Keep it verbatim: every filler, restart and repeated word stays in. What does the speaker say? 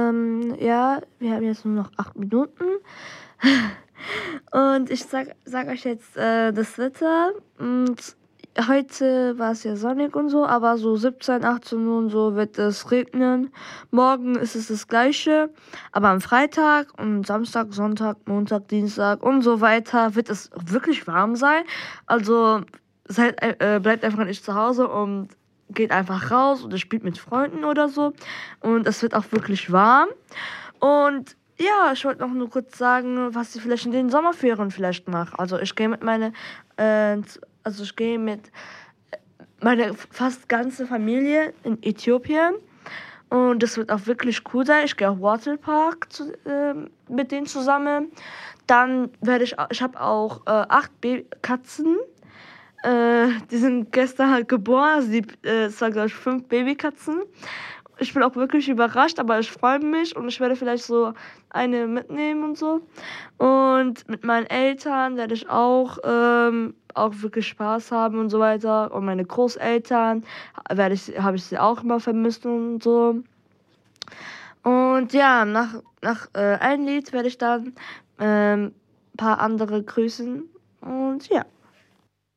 Ähm, ja, wir haben jetzt nur noch acht Minuten. Und ich sag, sag euch jetzt äh, das Wetter. Und heute war es ja sonnig und so, aber so siebzehn, achtzehn Uhr und so wird es regnen. Morgen ist es das Gleiche. Aber am Freitag und Samstag, Sonntag, Montag, Dienstag und so weiter wird es wirklich warm sein. Also seid, äh, bleibt einfach nicht zu Hause und geht einfach raus oder spielt mit Freunden oder so. Und es wird auch wirklich warm. Und ja, ich wollte noch nur kurz sagen, was ich vielleicht in den Sommerferien vielleicht mache. Also ich gehe mit meiner, äh, also ich gehe mit meiner fast ganze Familie in Äthiopien. Und das wird auch wirklich cool sein. Ich gehe auch Waterpark zu, äh, mit denen zusammen. Dann werde ich, ich habe auch äh, acht Baby Katzen. Äh, die sind gestern halt geboren. Also die, äh, es waren, glaube ich, fünf Babykatzen. Ich bin auch wirklich überrascht, aber ich freue mich und ich werde vielleicht so eine mitnehmen und so. Und mit meinen Eltern werde ich auch, ähm, auch wirklich Spaß haben und so weiter. Und meine Großeltern werde ich, habe ich sie auch immer vermisst und so. Und ja, nach, nach äh, einem Lied werde ich dann ähm, ein paar andere grüßen. Und ja.